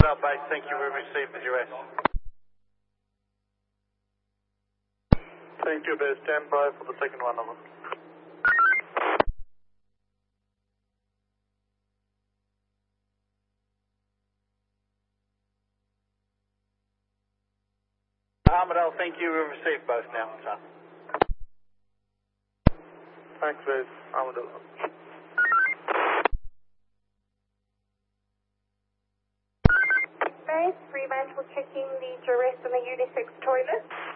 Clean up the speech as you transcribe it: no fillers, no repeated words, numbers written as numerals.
Email base, thank you, we received the duress. Thank you, base. Stand by for the second one, over. Armadale, thank you, we received both now, sir. Thanks, base. Armadale. Base, Fremantle checking the duress in the unisex toilet.